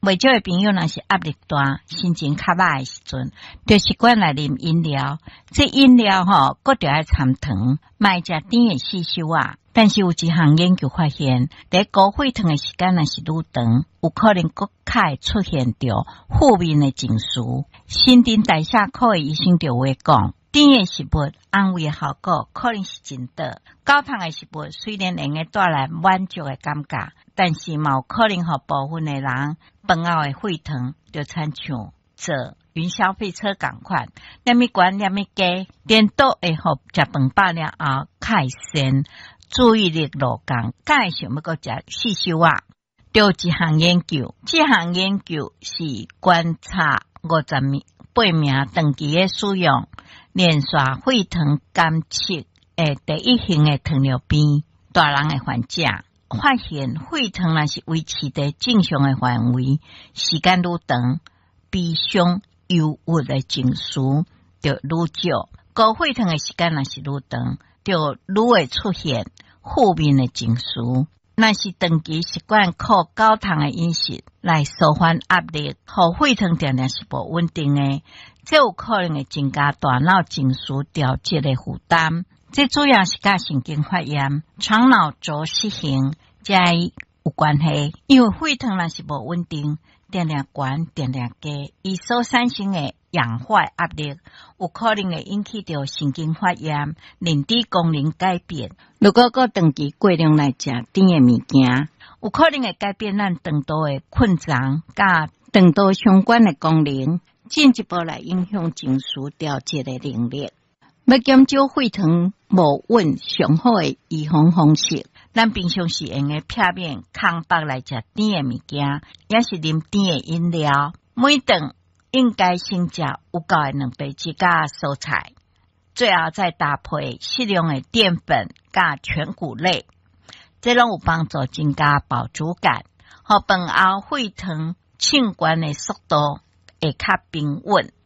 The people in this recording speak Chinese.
未少的朋友若是压力大、心情较歹的时阵，就习惯来啉饮料。这饮料各着爱掺糖，卖食甜的四小啊。但是有一项研究发现，在高血糖的时间若是愈长，有可能更较出现着负面的情绪。新陈代谢科的医生就会讲，甜的食物安慰的效果可能是真大。高糖的食物虽然能够带来满足的感觉，但是嘛有可能互部分的人饭后的血糖就亲像坐云霄飞车同款，念咪悬念咪低，颠倒会互食饭饱了后开心。注意力落降，介想要搁食四小啊。就一项研究，这项研究是观察58名长期的使用连续血糖监测的第一型的糖尿病大人的患者，发现血糖若是维持在正常的范围，时间愈长，悲伤忧郁的情绪就愈少。高血糖的时间若是愈长，就愈会出现负面的情绪。若是长期习惯靠高糖的饮食来舒缓压力，互血糖常常是不稳定的，这有可能会增加大脑情绪调节的负担。这主要是甲神经发炎、肠脑轴失衡这有关系。因为血糖若是不稳定，常常悬常常低，伊所产生的氧化压力有可能会引起到神经发炎、认知功能改变。如果搁长期过量来食甜的物件，有可能会改变咱肠道的困肠，甲肠道相关的功能，进一步来影响情绪调节的能力。要减少血糖无稳上好的预防方式，咱平常时用的片面空白来食甜的物件，也是啉甜的饮料。每顿应该先食有够的两杯鸡加蔬菜，最后再搭配适量的淀粉加全谷类，这拢有帮助增加饱足感，和饭后血糖升悬的速度会较平稳。